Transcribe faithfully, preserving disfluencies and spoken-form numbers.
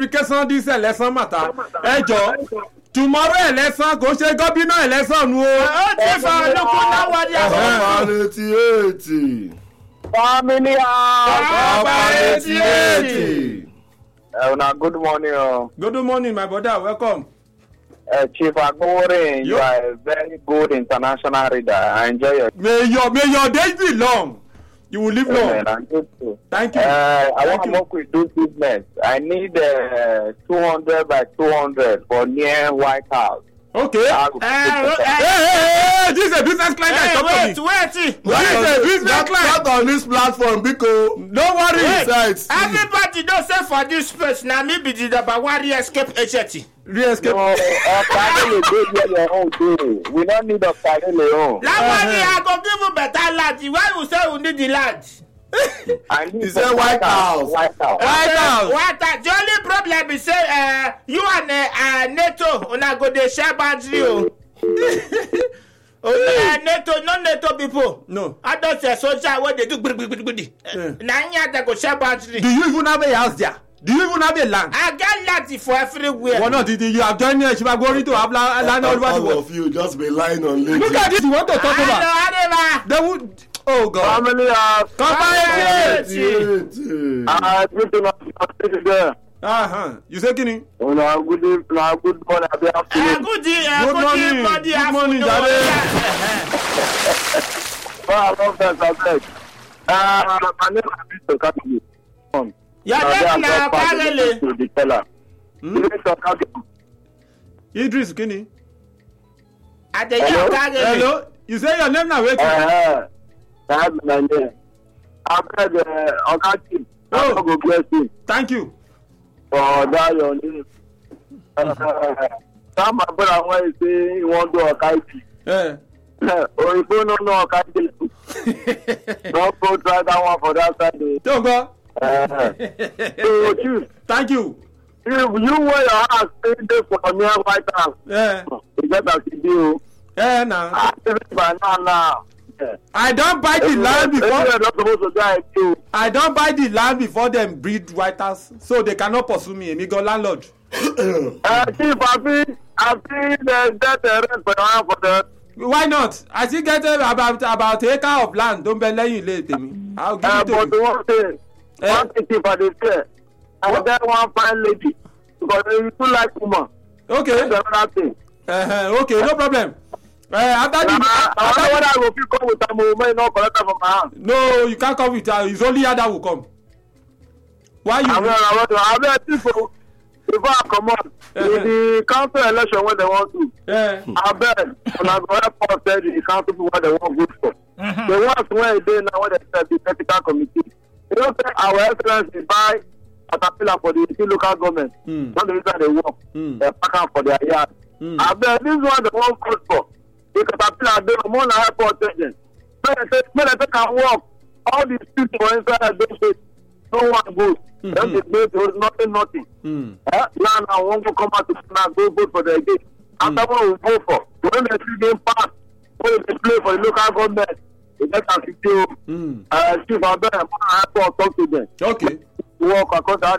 clarification this election matter. Ẹ jọ̀ọ́. Tomorrow election go ṣe gómìnà election o. Ó ti fa olókùn náà wá ní àwọn. Ọba eighty eighty. Family house. Ọba eighty eighty. Uh, now, good morning. Uh, Good morning, my brother. Welcome. uh, Chief Agbore, you Yo. are a very good international reader. I enjoy your May your may your days be long. You will live long. and I'm good too. Thank you. Uh, I Thank want to you. work with do business. I need uh, two hundred by two hundred for near White House. Okay. I Hey, will put Eh, it eh, hey, hey, this is a business client. Hey, Talk wait, to me. wait. This is a business Not, client. not on this platform, because Don't worry. Wait. besides, Everybody don't say for this space. Now me be the number one escape agent. Re-escape. No, Okadele dey there your own day. We don't need Okadele own. Lamani, I go give you better land. Why you say you need the land? I need He said White House. White House. White House. What? The only problem is say uh, you and uh, uh, NATO una go dey share boundary o. Uh, NATO, no NATO people. No. I don't say soldier wey dey do gbirigbirigbiri. Na here they go share boundary. Do you even have a house there? Do you even have a land? I get land for everywhere. Well, no, did you have joined the Shibagori to have la- land all over the all world? of you just be lying on LinkedIn. Look at this. You want to talk I about? know, I They would. Oh God. Family house. Come Come on. on. Ah, good to know you there. Uh huh. You say Kini? Oh, no, good evening, no, good morning, happy Uh, afternoon. good day, uh, Good good morning. day, body Good morning, afternoon. Jare. Oh, I love that subject. Uh, my name is Mister Kabi. Um, Your name na Karele. to the teller. Hmm? Mister Kabi. Idris Kini. Adeya Hello? Karele. Hello. You say your name now? Wait. Uh, that's my name. I beg, uh, Okati. Oh. God bless you Thank you. for that your name. Uh, some my brother want to say he want to do Okati. Eh. Or if you don't know Okati, don't go try that one for that side. eh. Don't go. Uh, so, choose. Thank you. If you wear your house stay there for near White House, Eh. you get as you do. Eh. Now. I tell you by now now. Yeah. I don't buy the land before. Everywhere not supposed to die too. I don't buy the land before them breed White House, so they cannot pursue me. Me go landlord. Uh, Chief, I think I think there's that uh, rent for your for that. Why not? I still get uh, about about acre of land. Don't be letting late me. I'll give Uh, it to but you. one thing, Eh? one thing Chief, I dey say, I get one fine lady because you too like woman. Okay. That's another thing. Uh-huh. Okay. No problem. Uh, after Uh, the I after wonder the, whether I go fit come with am o, may not collect am from my hand. no, you can't come with her. It's only her that will come. Why you? I mean, I want to. I mean, people, before I come on, with the council election when they want to. Eh. I bet when I go help us tell the council people what they want good for. The ones when they now when they set the technical committee. You know, say our excellency buy caterpillar for the city local government. Mm. Not the reason they work. Mm. They pack am for their yard. Mm. I bet this one they want good for. The caterpillar they more than help us tell them. When they say when they can work, all these people inside those states, no one goes. Mhm. Then they make there was nothing, nothing. Mm. Eh? Now, now, one go come out to now go vote for the game. After one we vote for, when they see game pass, when they play for the local government, they get am fifty. Mm. Uh, Chief Abel, I have to talk to them. Okay. Work across the